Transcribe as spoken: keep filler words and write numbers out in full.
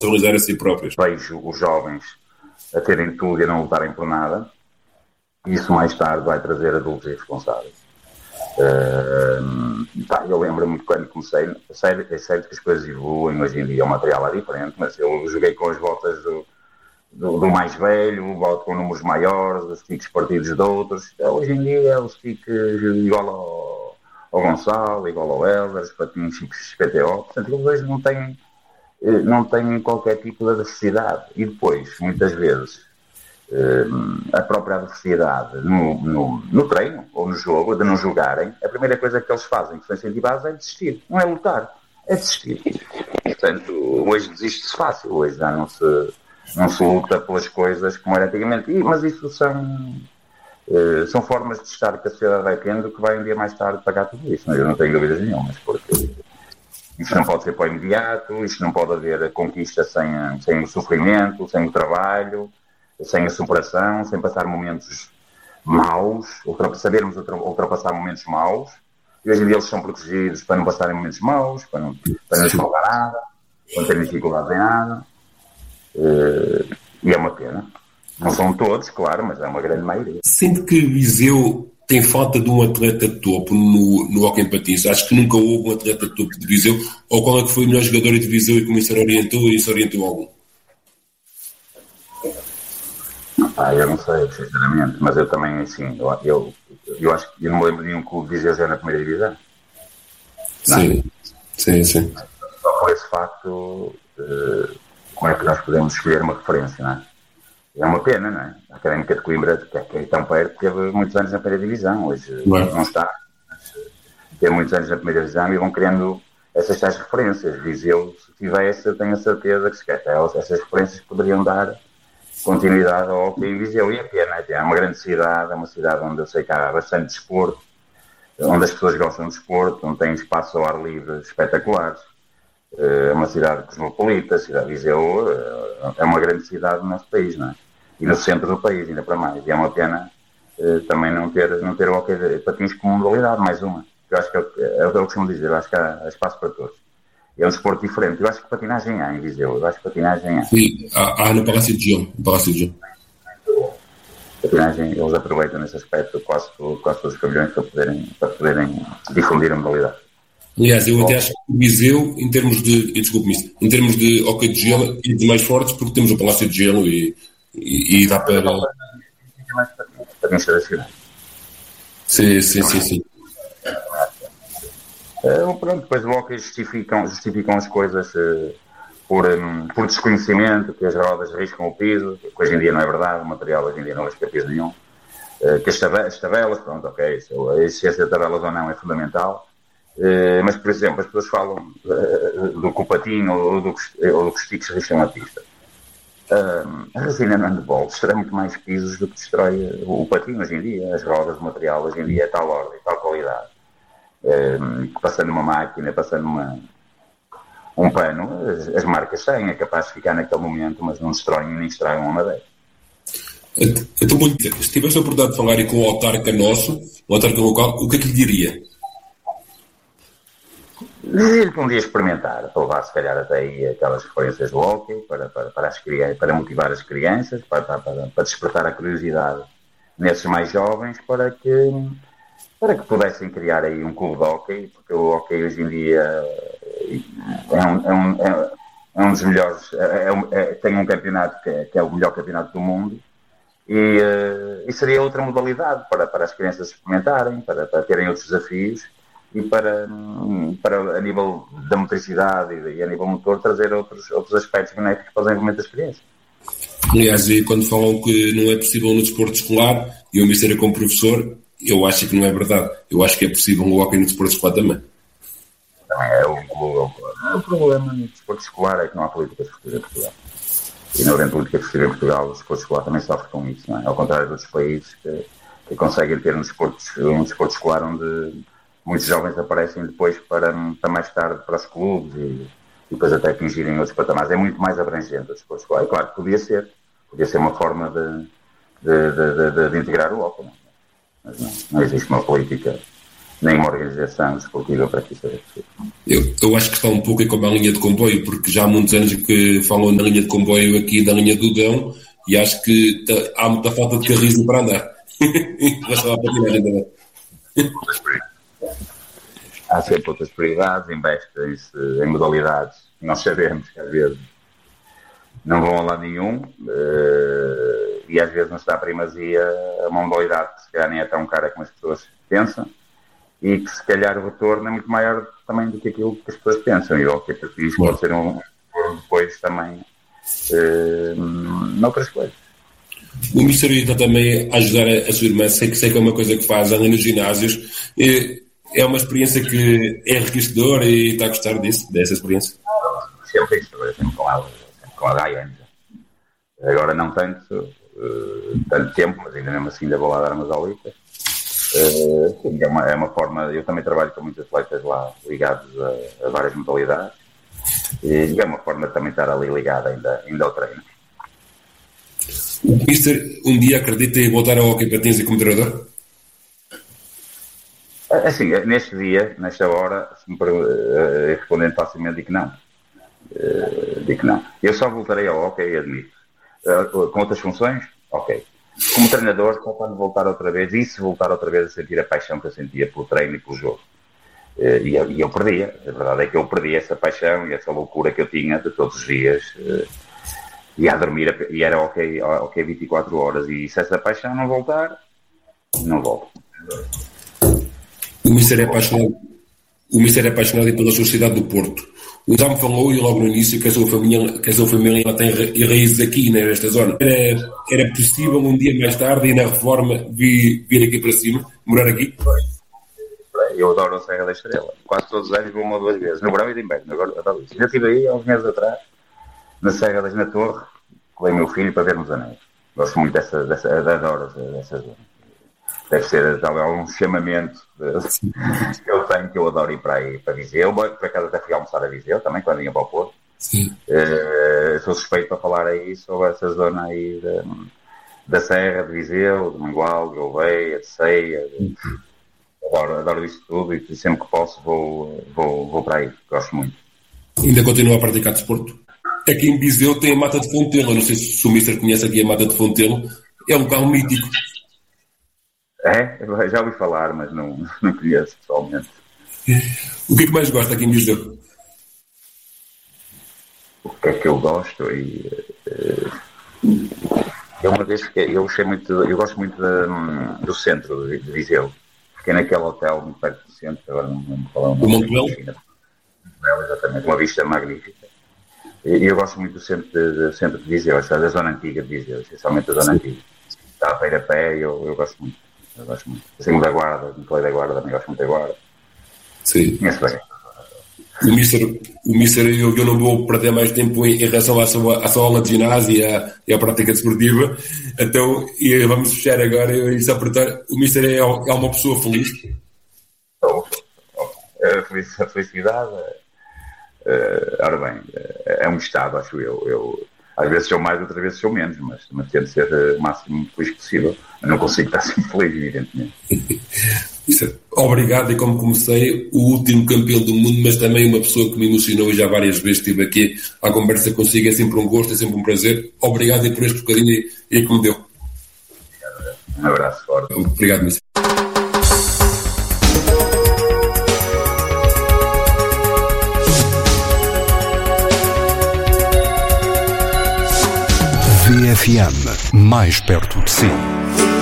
realizar a si próprios. Vejo os jovens a terem tudo e a não lutarem por nada, e isso mais tarde vai trazer adultos irresponsáveis. Uh, tá, eu lembro-me quando comecei, é certo, é certo que as coisas evoluem, hoje em dia o material é diferente, mas eu joguei com as botas do, do, do mais velho, boto com números maiores, os sticks partidos de outros. Hoje em dia é o stick igual ao, ao Gonçalo, igual ao Helder, os patins X P T O, portanto eles hoje não têm, não têm qualquer tipo de adversidade. E depois, muitas vezes, a própria adversidade no, no, no treino ou no jogo, de não jogarem, a primeira coisa que eles fazem, que são incentivados, é desistir. Não é lutar, é desistir. Portanto, hoje desiste-se fácil, hoje já não se, não se luta pelas coisas como era antigamente. E, mas isso são, uh, são formas de estar que a sociedade vai tendo que vai um dia mais tarde pagar tudo isso. Eu não tenho dúvidas nenhumas, porque isto não pode ser para o imediato, isto não pode haver a conquista sem, sem o sofrimento, sem o trabalho, sem a superação, sem passar momentos maus, sabermos ultrapassar momentos maus. E hoje em dia eles são protegidos para não passarem momentos maus, para não, para não faltar nada, para não terem dificuldades em nada. E é uma pena. Não são todos, claro, mas é uma grande maioria. Sente que Viseu tem falta de um atleta de topo no, no hóquei em patins? Acho que nunca houve um atleta de topo de Viseu. Ou qual é que foi o melhor jogador de Viseu e como isso orientou e isso orientou algum? Ah, eu não sei, sinceramente, mas eu também, assim, eu, eu, eu acho que eu não me lembro de nenhum clube de Viseu já na primeira divisão. Sim, sim, sim. Só por esse facto, uh, como é que nós podemos escolher uma referência, não é? É uma pena, não é? A Académica de Coimbra, que é, que é tão perto, teve muitos anos na primeira divisão, hoje não, não está. Mas, teve muitos anos na primeira divisão e vão criando essas tais referências. Viseu, se tivesse, eu tenho a certeza que se essas referências poderiam dar continuidade ao hóquei em Viseu. E é pena, é uma grande cidade, é uma cidade onde eu sei que há bastante desporto, onde as pessoas gostam de desporto, onde tem espaço ao ar livre espetaculares. É uma cidade cosmopolita, a cidade de Viseu é uma grande cidade no nosso país, não é? E no centro do país, ainda para mais. E é uma pena também não ter, não ter o hóquei de patins como modalidade, mais uma. Eu acho que é, é o que eu costumo dizer, eu acho que há espaço para todos. É um desporto diferente. Eu acho que patinagem há em Viseu. Eu acho que patinagem há. Sim, há, há no Palácio de Gelo. No Palácio de Gelo. Patinagem, eles aproveitam nesse aspecto quase, quase todos os pavilhões para poderem, para poderem difundir a modalidade. Aliás, eu até acho que o Viseu, em termos de, desculpe-me isso, em termos de hóquei de gelo, é dos mais fortes porque temos o Palácio de Gelo e, e, e dá para... Patins tradicionais. Sim, sim, sim, sim. Uh, pronto, depois do hóquei justificam, justificam as coisas uh, por, um, por desconhecimento, que as rodas riscam o piso, que hoje em dia não é verdade, o material hoje em dia não risca piso nenhum, uh, que as, tab- as tabelas, pronto, ok, a existência de tabelas ou não é fundamental, uh, mas, por exemplo, as pessoas falam uh, do que o patinho ou do que, ou do que os sticks riscam a pista. Uh, a resina no handball destrói muito mais pisos do que destrói o, o patinho hoje em dia, as rodas, o material hoje em dia é tal ordem, tal qualidade. Um, passando uma máquina, passando uma, um pano, as, as marcas têm, é capaz de ficar naquele momento, mas não destroem nem estragam uma madeira. Então, se tivesse a oportunidade de falar com o autarca nosso, o autarca local, o que é que lhe diria? Dizer-lhe que um dia experimentar, para levar se calhar até aí aquelas referências do hóquei, para, para, para, as crianças, para motivar as crianças, para, para, para despertar a curiosidade nesses mais jovens, para que para que pudessem criar aí um clube de hóquei, porque o hóquei hoje em dia é um, é um, é um dos melhores, é um, é, tem um campeonato que é, que é o melhor campeonato do mundo, e, uh, e seria outra modalidade para, para as crianças experimentarem, para, para terem outros desafios, e para, para a nível da motricidade e, e a nível motor trazer outros, outros aspectos benéficos para o desenvolvimento das crianças. Aliás, e quando falam que não é possível no desporto escolar, e eu me ser como professor, eu acho que não é verdade. Eu acho que é possível o hóquei no desporto escolar também. Também é o, o, o problema no desporto escolar é que não há política esportiva em Portugal. E não havendo política esportiva em Portugal, o desporto escolar também sofre com isso, não é? Ao contrário de outros países que, que conseguem ter um desporto, um desporto escolar onde muitos jovens aparecem depois para, para mais tarde para os clubes e, e depois até atingirem outros patamares. É muito mais abrangente o desporto escolar. É claro que podia ser. Podia ser uma forma de, de, de, de, de integrar o hóquei, não é? Mas não, não existe uma política nem uma organização esportiva para que isso seja possível. Eu, eu acho que está um pouco como a linha de comboio, porque já há muitos anos que falam na linha de comboio aqui da linha do Dão, e acho que tá, há muita falta de carris para andar. Há sempre outras prioridades, investem-se em modalidades que nós sabemos que às vezes não vão a lado nenhum, uh, e às vezes não está a primazia a uma modalidade que se calhar nem é tão cara como as pessoas pensam, e que se calhar o retorno é muito maior também do que aquilo que as pessoas pensam, e o que isso pode ser um retorno depois também uh, noutras coisas. O Mister está também a ajudar a, a sua irmã, sei que, sei que é uma coisa que faz ali nos ginásios, e é uma experiência que é enriquecedora e está a gostar disso, dessa experiência? Sempre isso, sempre com ela, sempre com a Daiane. Agora não tanto, uh, tanto tempo, mas ainda mesmo assim ainda vou lá dar umas aulitas. Uh, sim, é uma, é uma forma, eu também trabalho com muitos atletas lá ligados a, a várias modalidades, e é uma forma de também estar ali ligado ainda, ainda ao treino. O Mister um dia acredita em voltar ao hockey patins como treinador? Assim, neste dia, nesta hora, se me uh, respondendo facilmente, digo que não. Uh, digo que não. Eu só voltarei ao hockey, admito. Uh, com outras funções? Ok. Como treinador, só quando voltar outra vez, e se voltar outra vez a sentir a paixão que eu sentia pelo treino e pelo jogo. Uh, e, eu, e eu perdia. A verdade é que eu perdi essa paixão e essa loucura que eu tinha de todos os dias. Uh, e a dormir, e era ok, ok vinte e quatro horas. E se essa paixão não voltar, não volto. O Mister é apaixonado, o Mister é apaixonado pela Sociedade do Porto. O Zé me falou, e logo no início, que a sua família, que a sua família ela tem raízes aqui, nesta zona. Era, era possível um dia mais tarde, e na reforma, vir, vir aqui para cima, morar aqui? Eu adoro a Serra da Estrela. Quase todos os anos vou uma ou duas vezes, no verão e de inverno. Agora adoro isso. Já estive aí há uns meses atrás, na Serra da na Torre, com o meu filho para vermos anéis. Gosto muito dessa, dessa adoro dessa zona. Deve ser talvez um chamamento que eu tenho, que eu adoro ir para aí, para Viseu. Por acaso até fui almoçar a Viseu também, quando ia para o Porto. Sim. Uh, sou suspeito para falar aí sobre essa zona aí da, da Serra, de Viseu, de Mangual, de Gouveia, de Ceia. De... Adoro, adoro isso tudo e sempre que posso vou, vou, vou para aí. Gosto muito. Ainda continua a praticar desporto? Aqui em Viseu tem a Mata de Fontelo. Não sei se o Mister conhece aqui a Mata de Fontelo. É um local mítico. É? Já ouvi falar, mas não, não conheço pessoalmente. O que é que mais gosta aqui em Viseu? O que é que eu gosto? E, eu uma vez fiquei, eu gostei muito, eu gosto muito de, do centro de Viseu. Fiquei naquele hotel muito perto do centro, agora não me lembro qual é o nome. O Montebello? Exatamente, uma vista magnífica. E eu gosto muito do centro de, de, centro de Viseu, da zona antiga de Viseu, essencialmente da zona antiga. Está a Feira Pé, eu, eu gosto muito. Eu gosto muito. Assim, da Guarda, me falei da Guarda, também gosto muito da Guarda. Sim. Conheço bem. O Mister, o Mister eu, eu não vou perder mais tempo em, em relação à sua, à sua aula de ginásio e à, e à prática desportiva. Então, e vamos fechar agora e só perguntar: o Mister é, é uma pessoa feliz? Oh, oh, a felicidade, uh, ora bem, é um estado, acho eu. eu às vezes sou mais, outras vezes sou menos, mas, mas tento ser o máximo feliz possível. Eu não consigo estar sempre feliz, evidentemente. Obrigado, e como comecei, o último campeão do mundo, mas também uma pessoa que me emocionou e já várias vezes estive aqui à conversa consigo. É sempre um gosto, é sempre um prazer. Obrigado e por este bocadinho e, e que me deu. Um abraço forte. Obrigado, mister. V F M, mais perto de si.